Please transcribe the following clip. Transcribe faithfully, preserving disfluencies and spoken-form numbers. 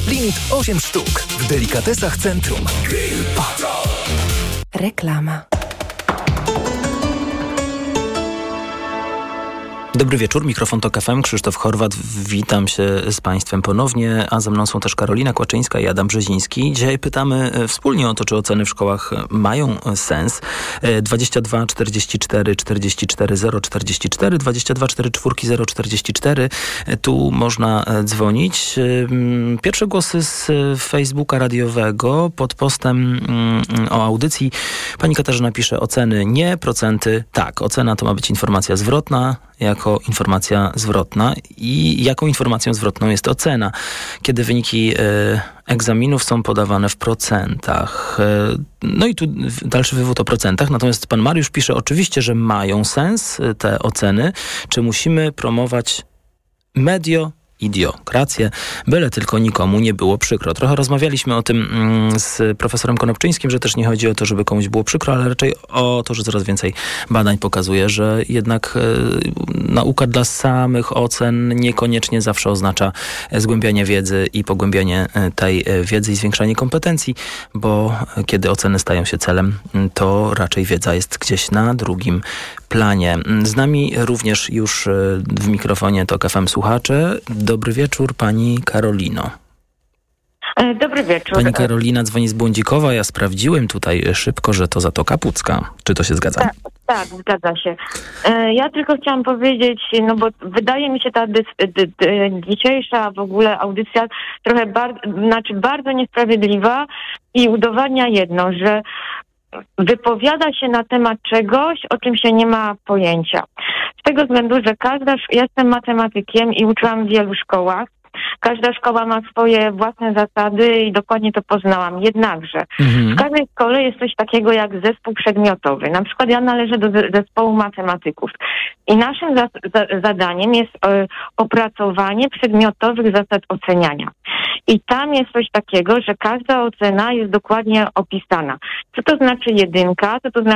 Limit osiem sztuk. W Delikatesach Centrum. Grill Patrol. Reklama. Dobry wieczór, mikrofon Tok F M, Krzysztof Horwat, witam się z Państwem ponownie, a ze mną są też Karolina Kłaczyńska i Adam Brzeziński. Dzisiaj pytamy wspólnie o to, czy oceny w szkołach mają sens. dwadzieścia dwa czterdzieści cztery czterdzieści cztery zero czterdzieści cztery, dwadzieścia dwa czterdzieści cztery zero czterdzieści cztery. Tu można dzwonić. Pierwsze głosy z Facebooka radiowego pod postem o audycji. Pani Katarzyna pisze: oceny nie, procenty tak. Ocena to ma być informacja zwrotna, jako informacja zwrotna. I jaką informacją zwrotną jest ocena? Kiedy wyniki y, egzaminów są podawane w procentach. Y, no i tu dalszy wywód o procentach. Natomiast pan Mariusz pisze: oczywiście, że mają sens y, te oceny. Czy musimy promować medio idiokrację, byle tylko nikomu nie było przykro. Trochę rozmawialiśmy o tym mm, z profesorem Konopczyńskim, że też nie chodzi o to, żeby komuś było przykro, ale raczej o to, że coraz więcej badań pokazuje, że jednak e, nauka dla samych ocen niekoniecznie zawsze oznacza zgłębianie wiedzy i pogłębianie tej wiedzy i zwiększanie kompetencji, bo kiedy oceny stają się celem, to raczej wiedza jest gdzieś na drugim planie. Z nami również już w mikrofonie Tok F M słuchacze. Dobry wieczór, pani Karolino. Dobry wieczór. Pani Karolina dzwoni z Błądzikowa. Ja sprawdziłem tutaj szybko, że to Zatoka Pucka. Czy to się zgadza? Tak, tak, zgadza się. Ja tylko chciałam powiedzieć, no bo wydaje mi się ta dys- d- d- dzisiejsza w ogóle audycja trochę bar- znaczy bardzo niesprawiedliwa i udowadnia jedno, że wypowiada się na temat czegoś, o czym się nie ma pojęcia. Z tego względu, że każda, ja jestem matematykiem i uczyłam w wielu szkołach. Każda szkoła ma swoje własne zasady i dokładnie to poznałam. Jednakże mhm. w każdej szkole jest coś takiego jak zespół przedmiotowy. Na przykład ja należę do zespołu matematyków. I naszym za- za- zadaniem jest e, opracowanie przedmiotowych zasad oceniania. I tam jest coś takiego, że każda ocena jest dokładnie opisana. Co to znaczy jedynka, co to znaczy